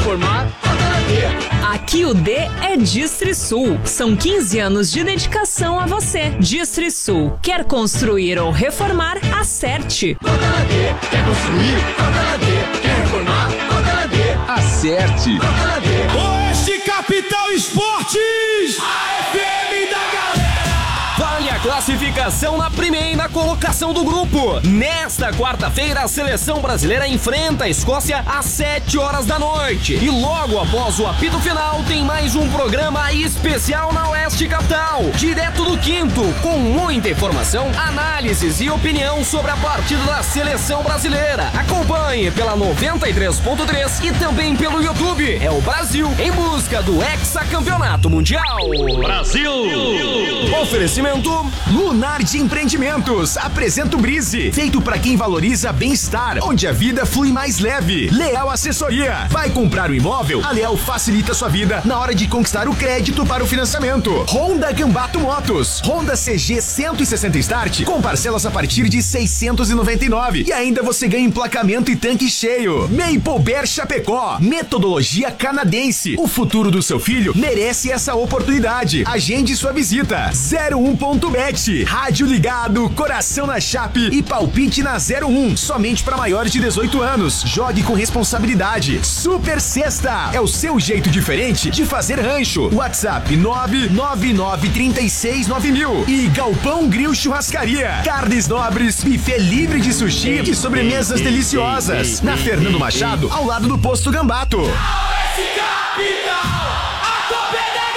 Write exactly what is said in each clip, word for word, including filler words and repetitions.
reformar? Aqui o D é Distrisul. São quinze anos de dedicação a você. Distrisul. Quer construir ou reformar? Acerte. Quer construir? Quer reformar? Acerte. Oeste Capital Esportes! A F M da galera! Vale a classificação na primeira colocação do grupo. Nesta quarta-feira, a seleção brasileira enfrenta a Escócia às sete horas da noite. E logo após o apito final, tem mais um programa especial na Oeste Capital. Direto do quinto, com muita informação, análises e opinião sobre a partida da seleção brasileira. Acompanhe pela noventa e três ponto três e também pelo YouTube. É o Brasil em busca do hexacampeonato mundial. Brasil! Oferecimento Lunardi Empreendimentos apresenta o Brise, feito para quem valoriza bem-estar, onde a vida flui mais leve. Leal Assessoria. Vai comprar o imóvel? A Leal facilita sua vida na hora de conquistar o crédito para o financiamento. Honda Gambato Motos. Honda C G cento e sessenta Start com parcelas a partir de seiscentos e noventa e nove e ainda você ganha emplacamento e tanque cheio. Maple Bear Chapecó. Metodologia canadense. O futuro do seu filho merece essa oportunidade. Agende sua visita. zero um ponto bet. Rádio ligado, coração na chape e palpite na zero um. Somente para maiores de dezoito anos. Jogue com responsabilidade. Super Sexta. É o seu jeito diferente de fazer rancho. WhatsApp nove nove nove três seis nove mil. E Galpão Grill Churrascaria. Carnes nobres, buffet livre de sushi e sobremesas deliciosas. Na Fernando Machado, ao lado do Posto Gambato. Oeste Capital! A top é da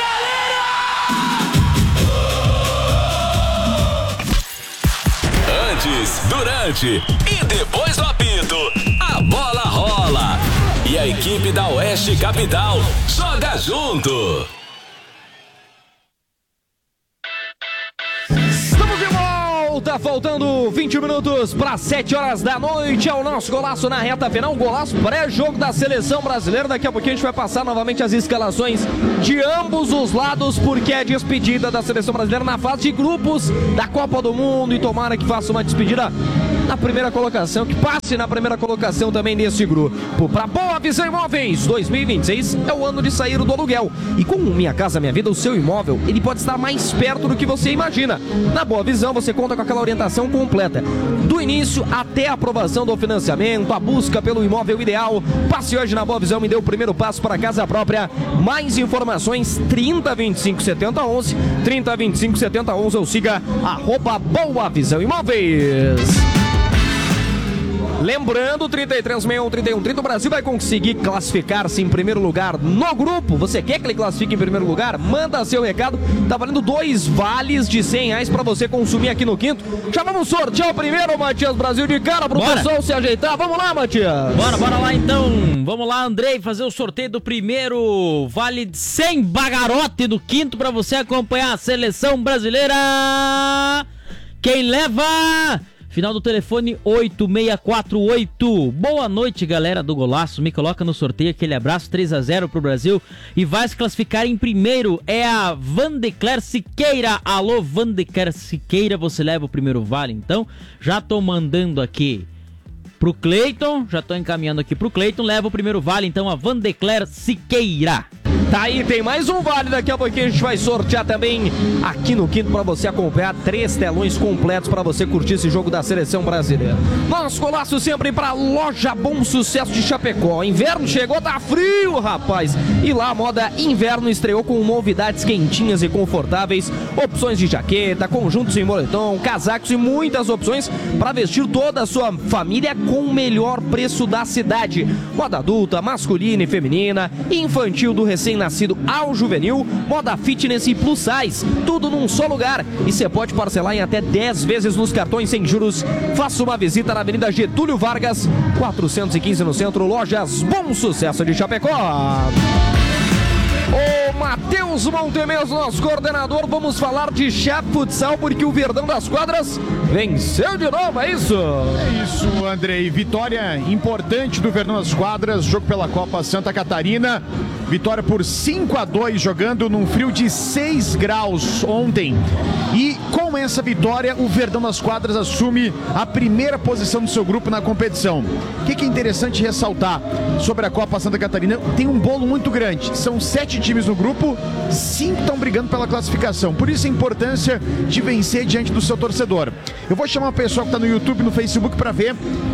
galera! Antes, durante e depois do apito, a bola rola. E a equipe da Oeste Capital joga junto. Estamos de volta, faltando vinte minutos para sete horas da noite. É o nosso golaço na reta final, golaço pré-jogo da seleção brasileira. Daqui a pouquinho a gente vai passar novamente as escalações de ambos os lados, porque é despedida da seleção brasileira na fase de grupos da Copa do Mundo. E tomara que faça uma despedida na primeira colocação, que passe na primeira colocação também desse grupo. Para Boa Visão Imóveis, dois mil e vinte e seis é o ano de sair do aluguel. E com Minha Casa Minha Vida, o seu imóvel, ele pode estar mais perto do que você imagina. Na Boa Visão, você conta com aquela orientação completa, do início até a aprovação do financiamento, a busca pelo imóvel ideal. Passe hoje na Boa Visão e dê o primeiro passo para a casa própria. Mais informações, trinta, vinte e cinco, setenta, onze, trinta, vinte e cinco, setenta, onze, ou siga arroba Boa Visão Imóveis. Lembrando, trinta e três, sessenta e um, trinta e um, trinta, o Brasil vai conseguir classificar-se em primeiro lugar no grupo. Você quer que ele classifique em primeiro lugar? Manda seu recado. Tá valendo dois vales de cem reais pra você consumir aqui no quinto. Já vamos sortear o primeiro, Matias Brasil, de cara pro bora. Pessoal se ajeitar. Vamos lá, Matias. Bora, bora lá então. Vamos lá, Andrei, fazer o sorteio do primeiro vale de cem bagarote do quinto pra você acompanhar a seleção brasileira. Quem leva... Final do telefone oito seis quatro oito. Boa noite, galera do Golaço. Me coloca no sorteio, aquele abraço. Três a zero pro Brasil. E vai se classificar em primeiro. É a Vandecler Siqueira. Alô, Vandecler Siqueira. Você leva o primeiro vale, então. Já tô mandando aqui pro Cleiton. Já tô encaminhando aqui pro Cleiton. Leva o primeiro vale, então, a Vandecler Siqueira. Tá aí, tem mais um vale. Daqui a pouquinho a gente vai sortear também aqui no quinto pra você acompanhar. Três telões completos pra você curtir esse jogo da seleção brasileira. Nosso golaço sempre pra Loja Bom Sucesso de Chapecó. Inverno chegou, tá frio, rapaz. E lá a moda inverno estreou com novidades quentinhas e confortáveis. Opções de jaqueta, conjuntos em moletom, casacos e muitas opções pra vestir toda a sua família com o melhor preço da cidade. Moda adulta, masculina e feminina, infantil do recém nascido ao juvenil, moda fitness e plus size, tudo num só lugar. E você pode parcelar em até dez vezes nos cartões sem juros. Faça uma visita na Avenida Getúlio Vargas, quatrocentos e quinze no centro. Lojas Bom Sucesso de Chapecó. Ô Matheus Montemeso, nosso coordenador, vamos falar de Chap Futsal, porque o Verdão das Quadras venceu de novo, é isso? É isso, Andrei. Vitória importante do Verdão das Quadras, jogo pela Copa Santa Catarina. Vitória por cinco a dois, jogando num frio de seis graus ontem. E com essa vitória, o Verdão das Quadras assume a primeira posição do seu grupo na competição. O que, que é interessante ressaltar sobre a Copa Santa Catarina? Tem um bolo muito grande. São sete times no grupo, cinco estão brigando pela classificação. Por isso a importância de vencer diante do seu torcedor. Eu vou chamar o pessoal que está no YouTube e no Facebook para ver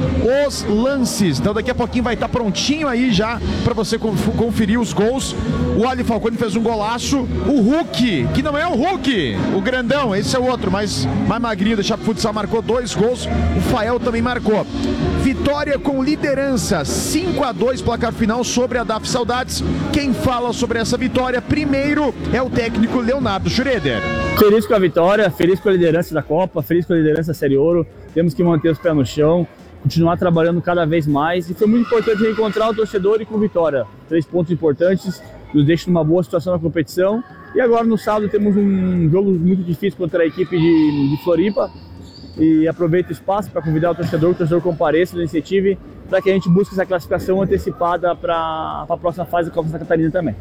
os lances. Então daqui a pouquinho vai estar prontinho aí já para você conferir os gols. O Ali Falcone fez um golaço. O Hulk, que não é o Hulk, o grandão, esse é o outro, mas mais magrinho, da Chapa Futsal, marcou dois gols. O Fael também marcou. Vitória com liderança, cinco a dois, placar final sobre a D A F Saudades. Quem fala sobre essa vitória primeiro é o técnico Leonardo Schroeder. Feliz com a vitória, feliz com a liderança da Copa, feliz com a liderança da Série Ouro. Temos que manter os pés no chão, continuar trabalhando cada vez mais. E foi muito importante reencontrar o torcedor e com vitória. Três pontos importantes, nos deixam numa boa situação na competição. E agora no sábado temos um jogo muito difícil contra a equipe de, de Floripa. E aproveito o espaço para convidar o torcedor, que o torcedor compareça, iniciative, para que a gente busque essa classificação antecipada para a próxima fase da Copa Santa Catarina também.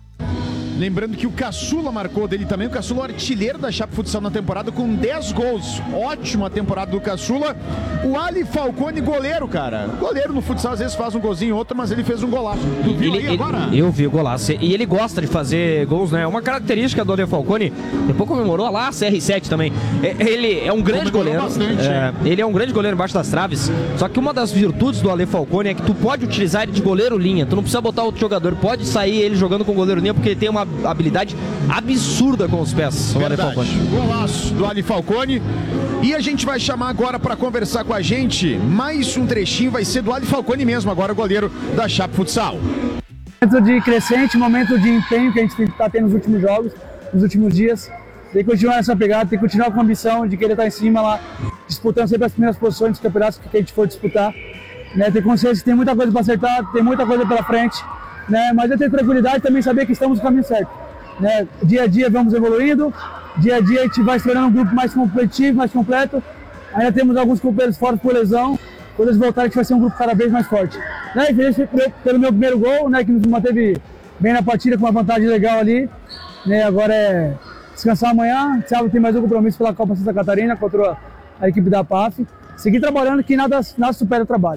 Lembrando que o Caçula marcou dele também, o Caçula artilheiro da Chapa Futsal na temporada com dez gols. Ótima temporada do Caçula. O Ali Falcone, goleiro, cara. Goleiro no futsal às vezes faz um golzinho outro, mas ele fez um golaço. Tu viu ele, aí agora? Ele, eu vi o golaço. E ele gosta de fazer gols, né? Uma característica do Ali Falcone. Depois comemorou lá a C R sete também. Ele é um grande goleiro. Bastante, é, ele é um grande goleiro embaixo das traves. Só que uma das virtudes do Ali Falcone é que tu pode utilizar ele de goleiro linha. Tu não precisa botar outro jogador. Pode sair ele jogando com goleiro linha, porque ele tem uma habilidade absurda com os pés. Verdade. Golaço do Ali Falcone. E a gente vai chamar agora para conversar com a gente. Mais um trechinho vai ser do Ali Falcone mesmo, agora goleiro da Chapa Futsal. Momento de crescente, momento de empenho que a gente está tendo nos últimos jogos, nos últimos dias. Tem que continuar nessa pegada, tem que continuar com a ambição de querer estar em cima lá, disputando sempre as primeiras posições dos campeonatos que a gente for disputar. Né? Ter consciência que tem muita coisa para acertar, tem muita coisa pela frente, né? Mas eu tenho tranquilidade também saber que estamos no caminho certo. Né? Dia a dia vamos evoluindo, dia a dia a gente vai se tornando um grupo mais competitivo, mais completo. Ainda temos alguns companheiros fora por lesão. Quando eles voltarem, a gente vai ser um grupo cada vez mais forte. Né? E feliz pelo meu primeiro gol, né? Que nos manteve bem na partida, com uma vantagem legal ali. Né? Agora é descansar amanhã. Sábado tem mais um compromisso pela Copa Santa Catarina contra a equipe da P A F. Seguir trabalhando, que nada, nada supera o trabalho.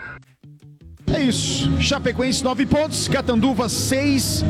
É isso. Chapecoense nove pontos, Catanduva seis.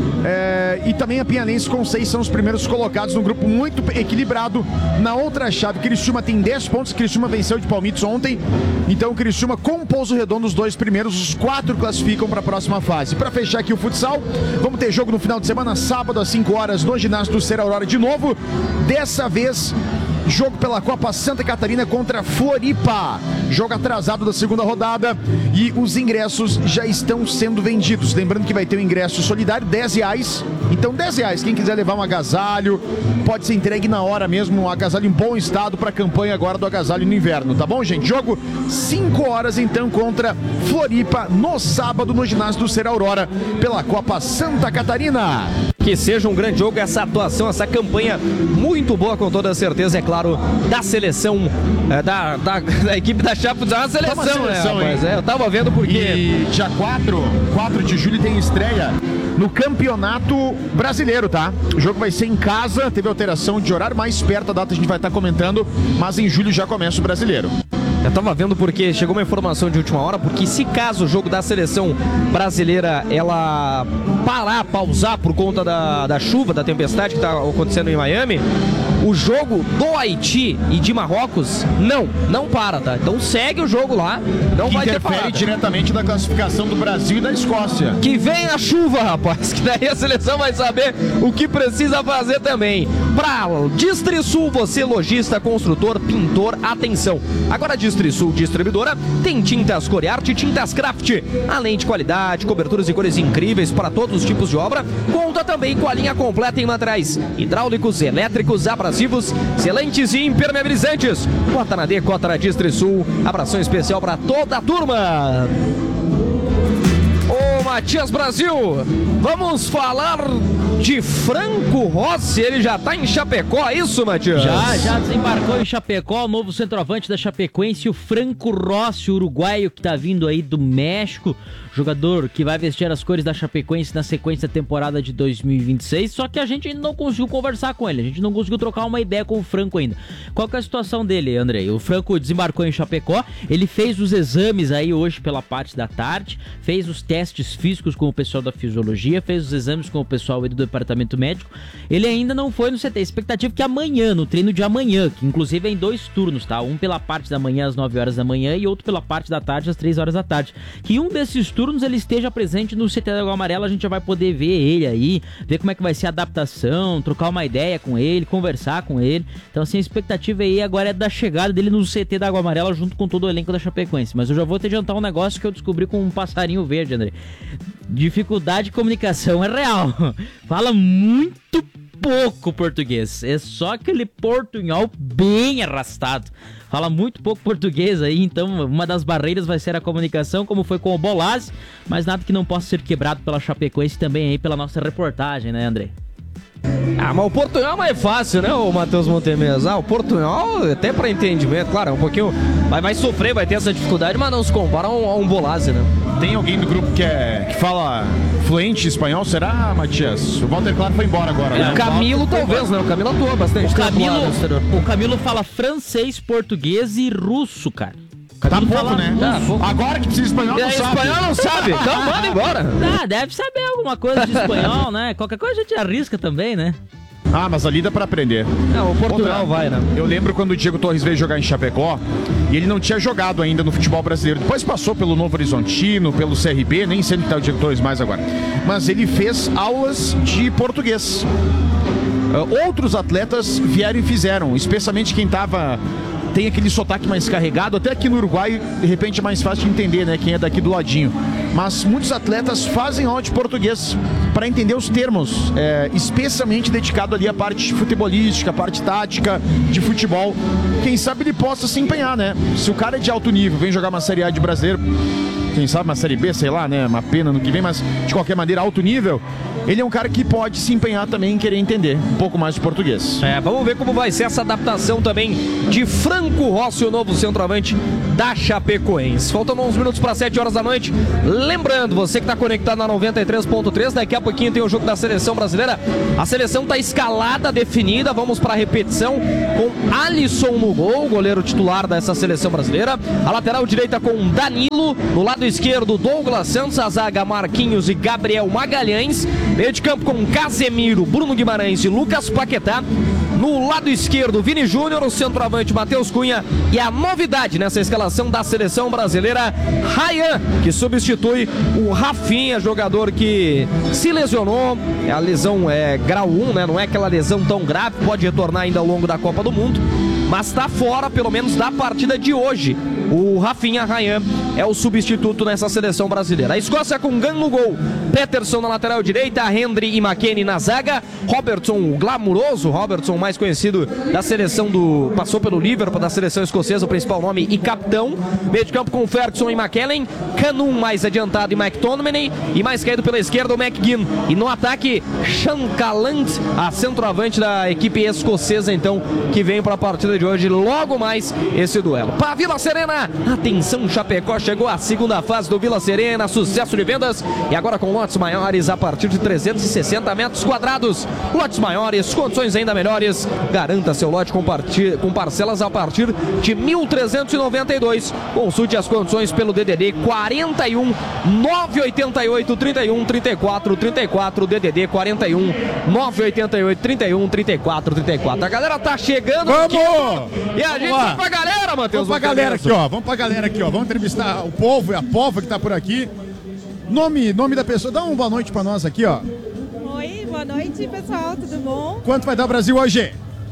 É, e também a Pinhalense com seis são os primeiros colocados num grupo muito equilibrado. Na outra chave, Criciúma tem dez pontos. Criciúma venceu de Palmitos ontem. Então Criciúma com Pouso Redondo, os dois primeiros, os quatro classificam para a próxima fase. Para fechar aqui o futsal, vamos ter jogo no final de semana, sábado às cinco horas, no ginásio do Ser Aurora de novo. Dessa vez, jogo pela Copa Santa Catarina contra Floripa. Jogo atrasado da segunda rodada e os ingressos já estão sendo vendidos. Lembrando que vai ter o ingresso solidário, dez reais. Então dez reais, quem quiser levar um agasalho, pode ser entregue na hora mesmo, um agasalho em bom estado para a campanha agora do agasalho no inverno, tá bom, gente? Jogo cinco horas então contra Floripa no sábado no ginásio do Ser Aurora pela Copa Santa Catarina. Que seja um grande jogo, essa atuação, essa campanha muito boa, com toda certeza, é claro, da seleção, é, da, da, da equipe da Chapa, da seleção, tá seleção, né, rapaz? É, eu tava vendo porque... E dia quatro, quatro de julho tem estreia no Campeonato Brasileiro, tá? O jogo vai ser em casa, teve alteração de horário, mais perto da data a gente vai estar comentando, mas em julho já começa o Brasileiro. Eu tava vendo porque chegou uma informação de última hora, porque se caso o jogo da seleção brasileira ela parar, pausar por conta da, da chuva, da tempestade que tá acontecendo em Miami, o jogo do Haiti e de Marrocos não, não para, tá? Então segue o jogo lá, não que vai ter interfere parada. Diretamente da classificação do Brasil e da Escócia. Que vem a chuva, rapaz, que daí a seleção vai saber o que precisa fazer também. Pra Distrisul, você lojista, construtor, pintor, atenção. Agora Distrisul Distribuidora tem tintas Coriarte e tintas Craft. Além de qualidade, coberturas e cores incríveis para todos os tipos de obra, conta também com a linha completa em materiais hidráulicos, elétricos, abrasivos, selantes e impermeabilizantes. Cota na D, cota na Distrisul. Abração especial para toda a turma. Matias Brasil. Vamos falar de Franco Rossi. Ele já tá em Chapecó, é isso, Matias? Já, já desembarcou em Chapecó, o novo centroavante da Chapecoense, o Franco Rossi, uruguaio que tá vindo aí do México. Jogador que vai vestir as cores da Chapecoense na sequência da temporada de dois mil e vinte e seis, só que a gente ainda não conseguiu conversar com ele, a gente não conseguiu trocar uma ideia com o Franco ainda. Qual que é a situação dele, Andrei? O Franco desembarcou em Chapecó, ele fez os exames aí hoje pela parte da tarde, fez os testes físicos com o pessoal da fisiologia, fez os exames com o pessoal aí do departamento médico, ele ainda não foi no C T, expectativa que amanhã, no treino de amanhã, que inclusive é em dois turnos, tá? Um pela parte da manhã às nove horas da manhã e outro pela parte da tarde às três horas da tarde, que um desses turnos ele esteja presente no C T da Água Amarela, a gente já vai poder ver ele aí, ver como é que vai ser a adaptação, trocar uma ideia com ele, conversar com ele. Então assim, a expectativa aí agora é da chegada dele no C T da Água Amarela junto com todo o elenco da Chapecoense. Mas eu já vou te adiantar um negócio que eu descobri com um passarinho verde, André. Dificuldade de comunicação é real. Fala muito pouco português, é só aquele portunhol bem arrastado. Fala muito pouco português aí, então uma das barreiras vai ser a comunicação, como foi com o Bolazzi, mas nada que não possa ser quebrado pela Chapecoense também aí pela nossa reportagem, né, André? Ah, mas o portunhol é mais fácil, né, o Matheus Montemesa? Ah, o portunhol, até pra entendimento, claro, é um pouquinho... Vai, vai sofrer, vai ter essa dificuldade, mas não se compara a um, a um Bolazzi, né? Tem alguém do grupo que, é, que fala fluente espanhol, será, Matias? O Walter Claro foi embora agora, É, né? o Camilo talvez, né? O Camilo atua bastante O tempo Camilo, lá no exterior. o Camilo fala francês, português e russo, cara. Tá Camilo pouco, fala né? russo. pouco. Agora que precisa de espanhol, não É, sabe. espanhol não sabe, então manda embora. Ah, deve saber alguma coisa de espanhol, né? Qualquer coisa a gente arrisca também, né? Ah, mas ali dá pra aprender. Não, o Portugal Outra, vai, né? Eu lembro quando o Diego Torres veio jogar em Chapecó e ele não tinha jogado ainda no futebol brasileiro. Depois passou pelo Novo Horizontino, pelo C R B, nem sei onde tá o Diego Torres mais agora. Mas ele fez aulas de português. Uh, outros atletas vieram e fizeram, especialmente quem tava... Tem aquele sotaque mais carregado, até aqui no Uruguai, de repente é mais fácil de entender, né? Quem é daqui do ladinho. Mas muitos atletas fazem aula de português para entender os termos, é, especialmente dedicado ali à parte futebolística, à parte tática de futebol. Quem sabe ele possa se empenhar, né? Se o cara é de alto nível, vem jogar uma Série A de brasileiro, quem sabe uma Série B, sei lá, né? Uma pena no que vem, mas de qualquer maneira, alto nível. Ele é um cara que pode se empenhar também em querer entender um pouco mais de português. É, vamos ver como vai ser essa adaptação também de Franco Rossi, o novo centroavante da Chapecoense. Faltam uns minutos para sete horas da noite. Lembrando, você que está conectado na noventa e três ponto três, daqui a pouquinho tem o jogo da seleção brasileira. A seleção está escalada, definida. Vamos para a repetição com Alisson no gol, goleiro titular dessa seleção brasileira. A lateral direita com Danilo. No lado esquerdo, Douglas Santos. A zaga, Marquinhos e Gabriel Magalhães. Meio de campo com Casemiro, Bruno Guimarães e Lucas Paquetá. No lado esquerdo, Vini Júnior, o centroavante Matheus Cunha e a novidade nessa escalação da seleção brasileira, Ryan, que substitui o Rafinha, jogador que se lesionou. A lesão é grau um, né? Não é aquela lesão tão grave, pode retornar ainda ao longo da Copa do Mundo, mas está fora, pelo menos, da partida de hoje. O Rafinha Ryan é o substituto nessa seleção brasileira. A Escócia com Gunn no gol, Peterson na lateral direita, Hendry e McKennie na zaga, Robertson, o glamuroso Robertson, mais conhecido da seleção do... passou pelo Liverpool, da seleção escocesa, o principal nome e capitão. Meio de campo com Ferguson e McKellen, Canum mais adiantado e McTominay, e mais caído pela esquerda o McGinn. E no ataque, Sean Calland, a centroavante da equipe escocesa, então, que vem para a partida de hoje. Logo mais esse duelo. Para Vila Serena, atenção, Chapecó chegou à segunda fase do Vila Serena, sucesso de vendas, e agora com lotes maiores a partir de trezentos e sessenta metros quadrados. Lotes maiores, condições ainda melhores. Garanta seu lote com, com parcelas a partir de mil trezentos e noventa e dois. Consulte as condições pelo D D D quarenta e um, nove oito oito, trinta e um, trinta e quatro, trinta e quatro, D D D quarenta e um, nove oito oito, trinta e um, trinta e quatro, trinta e quatro. A galera tá chegando. Vamos! Aqui, e a Vamos gente lá. vai pra galera, Matheus. Vamos pra galera aqui, ó. Vamos pra galera aqui, ó. Vamos entrevistar o povo e a pova que tá por aqui. Nome, nome da pessoa. Dá uma boa noite pra nós aqui, ó. Oi, boa noite, pessoal. Tudo bom? Quanto vai dar o Brasil hoje?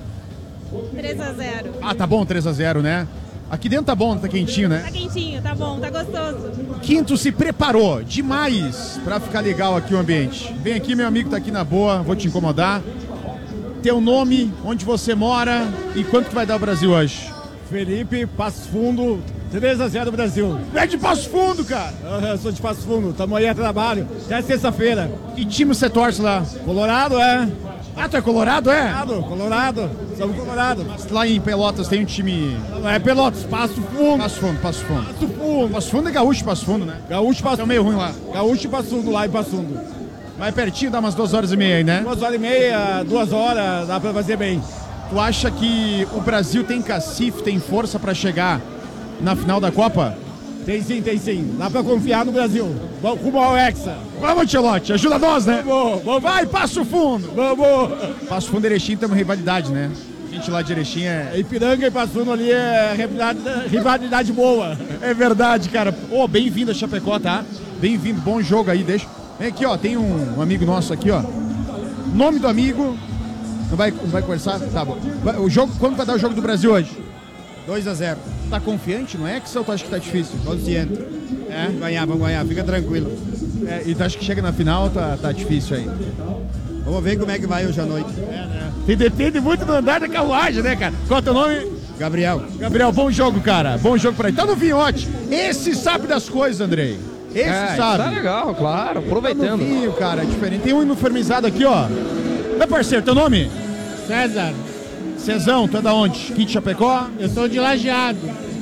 três a zero. Ah, tá bom, três a zero, né? Aqui dentro tá bom, tá quentinho, né? Tá quentinho, tá bom, tá gostoso. Quinto se preparou demais pra ficar legal aqui o ambiente. Vem aqui, meu amigo, tá aqui na boa, vou te incomodar. Teu nome, onde você mora e quanto que vai dar o Brasil hoje? Felipe, Passo Fundo, três a zero Brasil. É de Passo Fundo, cara. Eu sou de Passo Fundo, estamos aí a trabalho. Já é sexta-feira. Que time você torce lá? Colorado, é? Ah, tu é Colorado, é? Colorado, Colorado. Somos Colorado. Mas lá em Pelotas tem um time... Não é Pelotas, Passo Fundo. Passo Fundo, Passo Fundo. Passo Fundo. Passo Fundo é gaúcho, Passo Fundo, né? Gaúcho, Passo Fundo. É meio ruim lá. Gaúcho e Passo Fundo, lá em Passo Fundo. Mas pertinho, dá umas duas horas e meia aí, né? Duas horas e meia, duas horas, dá pra fazer bem. Tu acha que o Brasil tem cacife, tem força pra chegar na final da Copa? Tem sim, tem sim. Dá pra confiar no Brasil. Vamos rumo ao Hexa. Vamos, Ancelotti, ajuda nós, né? Vamos, vamos. Vai, Passo Fundo. Vamos. Passo Fundo e Erechim tem uma rivalidade, né? A gente lá de Erechim é... Ipiranga e Passo Fundo ali é rivalidade, rivalidade boa. É verdade, cara. Ô, oh, bem-vindo a Chapecó, tá? Bem-vindo, bom jogo aí, deixa... Vem aqui, ó, tem um, um amigo nosso aqui, ó. Nome do amigo. Não vai, não vai conversar? Tá bom. Vai, o jogo, quando vai dar o jogo do Brasil hoje? dois a zero. Tá confiante no Hexa ou tu acha que tá difícil? Consciente. É? Vamos ganhar, vamos ganhar, fica tranquilo. É, e tu acha que chega na final, tá, tá difícil aí? Vamos ver como é que vai hoje à noite. É, né? E depende muito do andar da carruagem, né, cara? Qual é o teu nome? Gabriel. Gabriel, bom jogo, cara. Bom jogo pra ele. Tá no Vinhote. Esse sabe das coisas, Andrei. Esse é, sabe. Tá legal, claro. Aproveitando. Tá no vinho, cara, é diferente. Tem um uniformizado aqui, ó. Meu parceiro, teu nome? César. Cezão, tu é da onde? Aqui de Chapecó? Eu sou de Lajeado.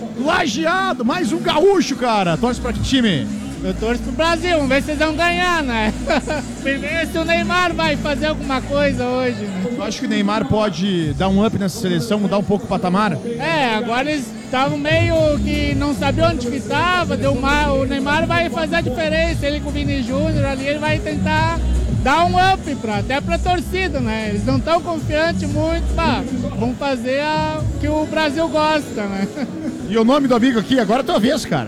Lajeado, mais um gaúcho, cara. Torce pra que time? Eu torço pro Brasil, vamos ver se vocês vão ganhar, né? Primeiro se o Neymar vai fazer alguma coisa hoje. Né? Eu acho que o Neymar pode dar um up nessa seleção, mudar um pouco o patamar? É, agora eles estavam meio que não sabiam onde que estava, deu mal. O Neymar vai fazer a diferença, ele com o Vini Júnior ali, ele vai tentar dar um up pra, até pra torcida, né? Eles não estão confiantes muito, pá, vão fazer o que o Brasil gosta, né? E o nome do amigo aqui, agora é tua vez, cara.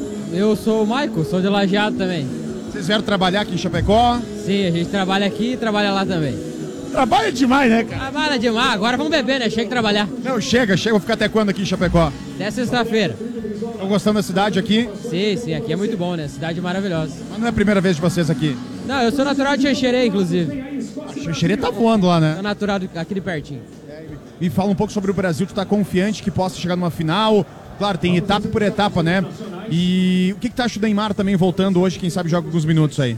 Eu sou o Maico, sou de Lajeado também. Vocês vieram trabalhar aqui em Chapecó? Sim, a gente trabalha aqui e trabalha lá também. Trabalha demais, né, cara? Trabalha demais, agora vamos beber, né? Chega de trabalhar. Não, chega, chega. Vou ficar até quando aqui em Chapecó? Até sexta-feira. Estão gostando da cidade aqui? Sim, sim, aqui é muito bom, né? Cidade maravilhosa. Mas não é a primeira vez de vocês aqui? Não, eu sou natural de Xanxerê, inclusive. A Xanxerê tá voando lá, né? Sou natural aqui de pertinho. Me fala um pouco sobre o Brasil, tu tá confiante que possa chegar numa final? Claro, tem etapa por etapa, né? E o que, que tu acha do Neymar também voltando hoje, quem sabe joga alguns minutos aí?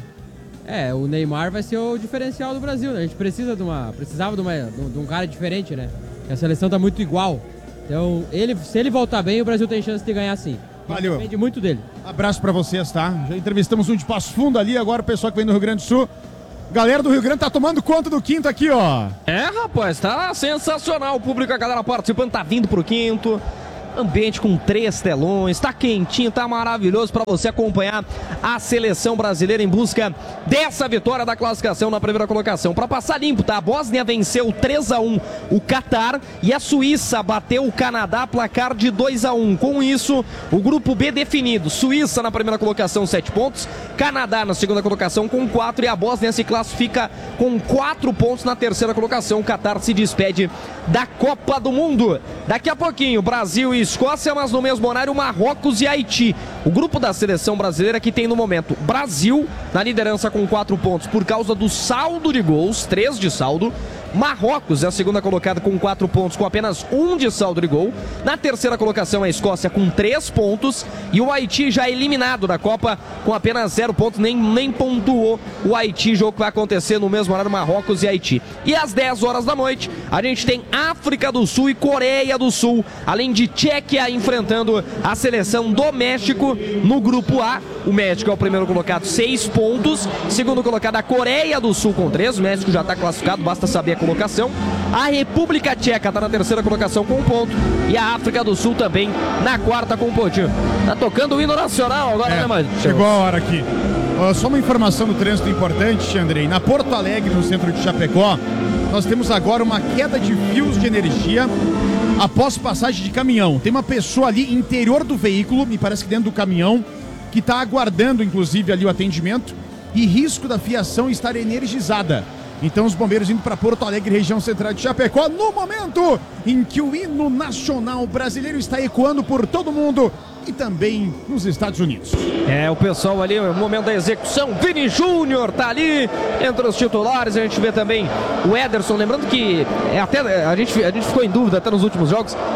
É, o Neymar vai ser o diferencial do Brasil, né? A gente precisa de uma, precisava de, uma, de um cara diferente, né? A seleção tá muito igual. Então, ele, se ele voltar bem, o Brasil tem chance de ganhar sim. Valeu. Depende muito dele. Abraço pra vocês, tá? Já entrevistamos um de Passo Fundo ali, agora o pessoal que vem do Rio Grande do Sul. Galera do Rio Grande tá tomando conta do quinto aqui, ó. É, rapaz, tá sensacional. O público, a galera participando, tá vindo pro quinto. Ambiente com três telões, tá quentinho, tá maravilhoso para você acompanhar a seleção brasileira em busca dessa vitória da classificação na primeira colocação. Para passar limpo, tá? A Bósnia venceu três a um o Catar e a Suíça bateu o Canadá, placar de dois a um. Com isso, o grupo B definido. Suíça na primeira colocação, sete pontos. Canadá na segunda colocação com quatro e a Bósnia se classifica com quatro pontos na terceira colocação. O Catar se despede da Copa do Mundo. Daqui a pouquinho, Brasil e Escócia, mas no mesmo horário Marrocos e Haiti. O grupo da seleção brasileira que tem no momento Brasil na liderança com quatro pontos por causa do saldo de gols, três de saldo. Marrocos é a segunda colocada com quatro pontos, com apenas um de saldo de gol. Na terceira colocação a Escócia com três pontos e o Haiti já eliminado da Copa com apenas zero pontos, nem, nem pontuou o Haiti, jogo que vai acontecer no mesmo horário Marrocos e Haiti. E às dez horas da noite a gente tem África do Sul e Coreia do Sul, além de Tchequia enfrentando a seleção do México no grupo A. O México é o primeiro colocado, seis pontos. Segundo colocado a Coreia do Sul com três. O México já está classificado, basta saber a colocação. A República Tcheca está na terceira colocação com um ponto. E a África do Sul também na quarta com um pontinho. Tá tocando o hino nacional agora, é, né, mano? Chegou a hora aqui. Uh, só uma informação do trânsito importante, Andrei. Na Porto Alegre, no centro de Chapecó, nós temos agora uma queda de fios de energia após passagem de caminhão. Tem uma pessoa ali interior do veículo, me parece que dentro do caminhão, que está aguardando, inclusive, ali o atendimento e risco da fiação estar energizada. Então os bombeiros indo para Porto Alegre, região central de Chapecó, no momento em que o hino nacional brasileiro está ecoando por todo mundo e também nos Estados Unidos. É, o pessoal ali, no momento da execução, Vini Júnior tá ali entre os titulares. A gente vê também o Ederson, lembrando que é até, a, gente, a gente ficou em dúvida até nos últimos jogos.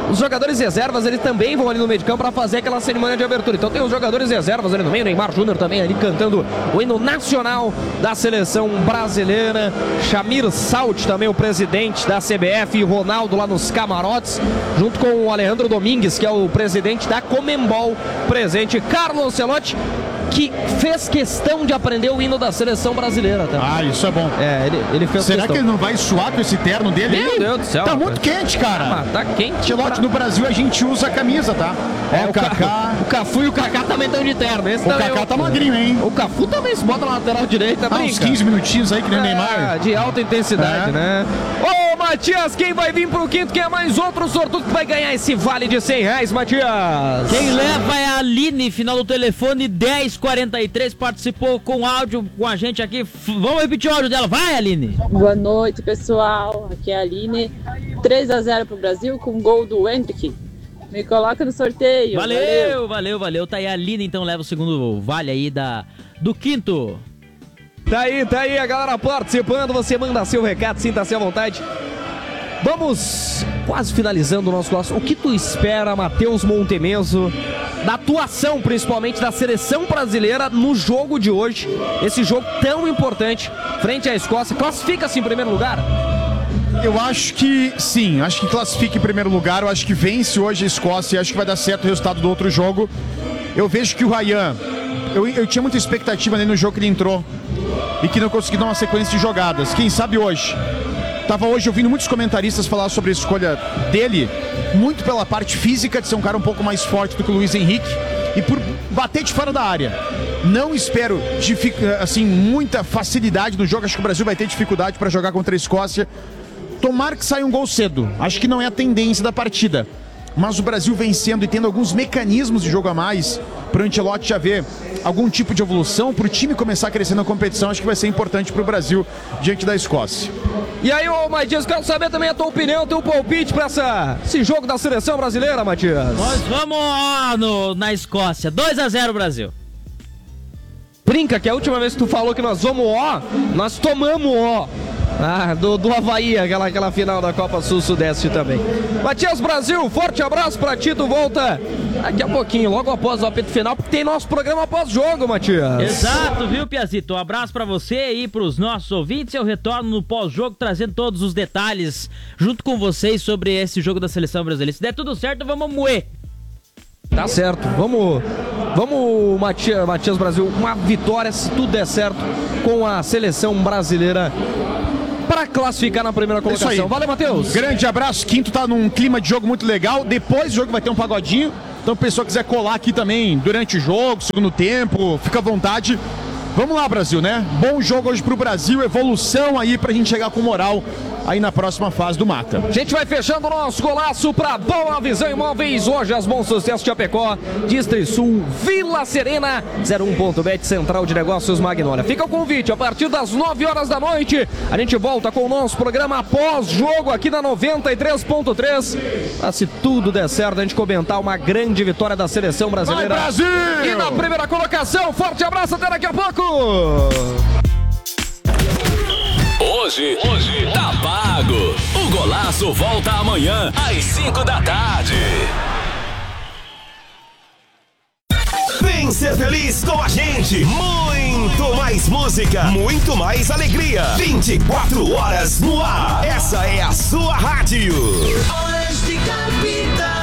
os jogadores reservas, eles também vão ali no meio de campo para fazer aquela cerimônia de abertura. Então tem os jogadores reservas ali no meio, Neymar Júnior também ali cantando o hino nacional da seleção brasileira. Chamir Salt também, o presidente da C B F, e Ronaldo lá nos camarotes, junto com o Alejandro Domingues, que é o presidente da Conmebol, presente. Carlo Ancelotti, que fez questão de aprender o hino da seleção brasileira. Tá? Ah, isso é bom. É, ele, ele fez Será questão. que ele não vai suar com esse terno dele? Meu aí? Deus do céu. Tá muito quente, cara. Ah, tá quente. Ancelotti, pra... no Brasil a gente usa a camisa, tá? É, Ó, o Kaká. O Cafu e o Kaká também estão de terno. Esse o Kaká tá magrinho, hein? O Cafu também se bota na lateral direita, ah, brinca. uns quinze minutinhos aí, que nem o é, Neymar. De alta intensidade, é. né? Ô, Matias, quem vai vir pro quinto? Quem é mais outro sortudo que vai ganhar esse vale de cem reais, Matias? Quem leva é a Aline, final do telefone dez quarenta e três, participou com áudio com a gente aqui. Vamos repetir o áudio dela, vai, Aline! Boa noite, pessoal, aqui é a Aline. três a zero pro Brasil com gol do Hendrick. Me coloca no sorteio. Valeu, valeu, valeu, valeu. Tá aí a Aline, então leva o segundo vale aí da, do quinto. Tá aí, tá aí a galera participando. Você manda seu recado, sinta-se à vontade. Vamos quase finalizando o nosso gosto. O que tu espera, Matheus Montemeso, da atuação principalmente da seleção brasileira no jogo de hoje? Esse jogo tão importante frente à Escócia. Classifica-se em primeiro lugar? Eu acho que sim, acho que classifica em primeiro lugar. Eu acho que vence hoje a Escócia e acho que vai dar certo o resultado do outro jogo. Eu vejo que o Ryan, eu, eu tinha muita expectativa nele no jogo que ele entrou e que não conseguiu dar uma sequência de jogadas. Quem sabe hoje? Tava hoje ouvindo muitos comentaristas falar sobre a escolha dele, muito pela parte física, de ser um cara um pouco mais forte do que o Luiz Henrique e por bater de fora da área. Não espero assim, muita facilidade no jogo, acho que o Brasil vai ter dificuldade para jogar contra a Escócia. Tomara que saia um gol cedo, acho que não é a tendência da partida. Mas o Brasil vencendo e tendo alguns mecanismos de jogo a mais, para o Ancelotti já ver algum tipo de evolução, para o time começar a crescer na competição, acho que vai ser importante para o Brasil diante da Escócia. E aí, ô Matias, quero saber também a tua opinião, teu palpite para essa, esse jogo da seleção brasileira, Matias. Nós vamos ó, no, na Escócia, dois a zero Brasil. Brinca que a última vez que tu falou que nós vamos ó, nós tomamos ó. Ah, do, do Havaí, aquela, aquela final da Copa Sul-Sudeste também. Matias Brasil, forte abraço pra ti, tu volta daqui a pouquinho, logo após o apito final, porque tem nosso programa pós-jogo, Matias. Exato, viu, Piazito? Um abraço pra você e pros nossos ouvintes. Eu retorno no pós-jogo trazendo todos os detalhes junto com vocês sobre esse jogo da seleção brasileira. Se der tudo certo, vamos moer. Tá certo, vamos, vamos Matias, Matias Brasil, uma vitória se tudo der certo com a seleção brasileira para classificar na primeira colocação. Valeu, Matheus. Grande abraço. Quinto tá num clima de jogo muito legal. Depois do jogo vai ter um pagodinho. Então, se a pessoa quiser colar aqui também durante o jogo, segundo tempo, fica à vontade. Vamos lá, Brasil, né? Bom jogo hoje pro Brasil, evolução aí pra gente chegar com moral aí na próxima fase do Mata. A gente vai fechando o nosso golaço pra Boa Visão Imóveis, hoje as Bom Sucesso Chapecó, Distrisul, Vila Serena, zero um ponto bet, Central de Negócios Magnólia. Fica o convite, a partir das nove horas da noite, a gente volta com o nosso programa após jogo aqui na noventa e três ponto três. Pra, se tudo der certo, a gente comentar uma grande vitória da seleção brasileira. Vai, Brasil! E na primeira colocação, forte abraço, até daqui a pouco! Hoje, hoje tá pago. O Golaço volta amanhã às cinco da tarde. Vem ser feliz com a gente. Muito mais música, muito mais alegria. vinte e quatro horas no ar. Essa é a sua rádio. Oeste Capital.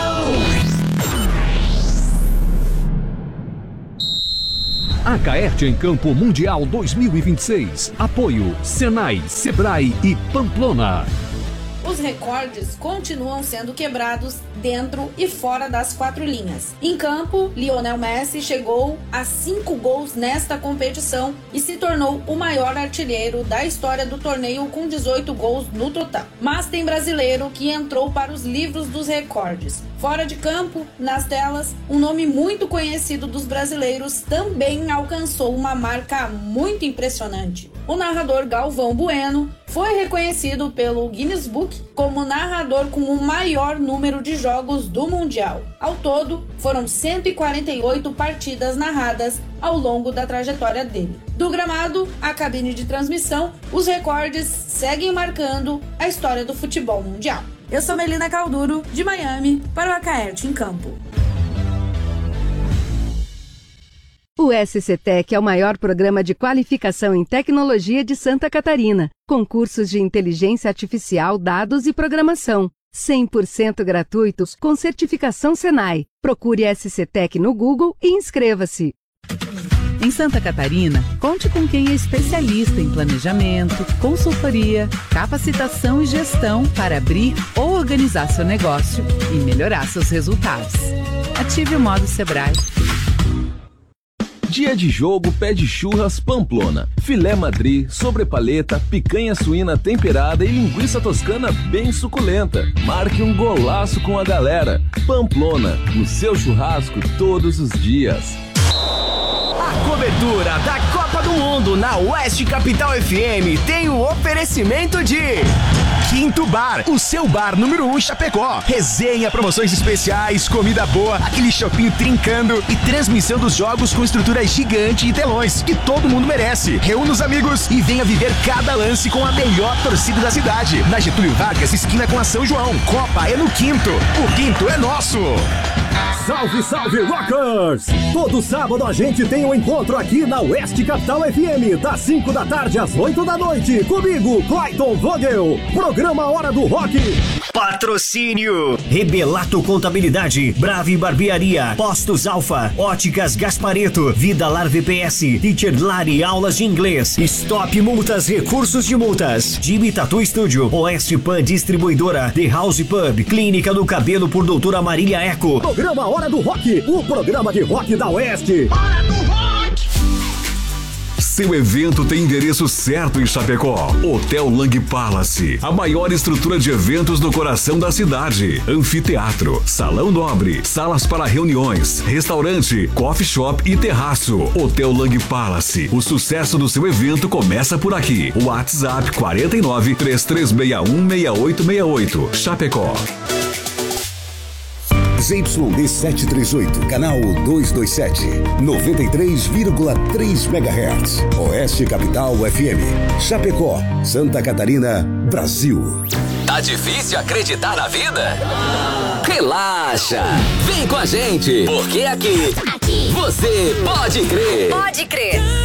A Caerte em Campo Mundial dois mil e vinte e seis. Apoio Senai, Sebrae e Pamplona. Os recordes continuam sendo quebrados dentro e fora das quatro linhas. Em campo, Lionel Messi chegou a cinco gols nesta competição e se tornou o maior artilheiro da história do torneio com dezoito gols no total. Mas tem brasileiro que entrou para os livros dos recordes. Fora de campo, nas telas, um nome muito conhecido dos brasileiros também alcançou uma marca muito impressionante. O narrador Galvão Bueno foi reconhecido pelo Guinness Book como narrador com o maior número de jogos do Mundial. Ao todo, foram cento e quarenta e oito partidas narradas ao longo da trajetória dele. Do gramado à cabine de transmissão, os recordes seguem marcando a história do futebol mundial. Eu sou Melina Calduro, de Miami, para o Acaerte em Campo. O S C Tec é o maior programa de qualificação em tecnologia de Santa Catarina, com cursos de inteligência artificial, dados e programação. cem por cento gratuitos com certificação Senai. Procure S C Tec no Google e inscreva-se. Em Santa Catarina, conte com quem é especialista em planejamento, consultoria, capacitação e gestão para abrir ou organizar seu negócio e melhorar seus resultados. Ative o modo Sebrae. Dia de jogo pede churras Pamplona, filé madri, sobrepaleta, picanha suína temperada e linguiça toscana bem suculenta. Marque um golaço com a galera. Pamplona, no seu churrasco todos os dias. A cobertura da Copa do Mundo na Oeste Capital F M tem o oferecimento de Quinto Bar, o seu bar número um em Chapecó. Resenha, promoções especiais, comida boa, aquele shopping trincando e transmissão dos jogos com estrutura gigante e telões que todo mundo merece. Reúna os amigos e venha viver cada lance com a melhor torcida da cidade. Na Getúlio Vargas, esquina com a São João. Copa é no Quinto. O Quinto é nosso. Salve, salve, Rockers! Todo sábado a gente tem um encontro aqui na Oeste Capital F M, das cinco da tarde às oito da noite. Comigo, Clayton Vogel. Programa Hora do Rock. Patrocínio Rebelato Contabilidade, Brave Barbearia, Postos Alfa, Óticas Gaspareto, Vida Lar V P S, Teacher Lari Aulas de Inglês, Stop Multas, Recursos de Multas, Jimmy Tattoo Studio, Oeste Pan Distribuidora, The House Pub, Clínica do Cabelo por Doutora Marília Eco. Programa Hora do Rock, o programa de rock da Oeste. Hora do Rock! Seu evento tem endereço certo em Chapecó. Hotel Lang Palace, a maior estrutura de eventos no coração da cidade. Anfiteatro, salão nobre, salas para reuniões, restaurante, coffee shop e terraço. Hotel Lang Palace, o sucesso do seu evento começa por aqui. WhatsApp quatro nove, três três seis um, seis oito seis oito. Chapecó. Z Y D setecentos e trinta e oito, canal duzentos e vinte e sete, noventa e três vírgula três megahertz. Oeste Capital F M, Chapecó, Santa Catarina, Brasil. Tá difícil acreditar na vida? Relaxa! Vem com a gente, porque aqui, aqui. Você pode crer! Pode crer!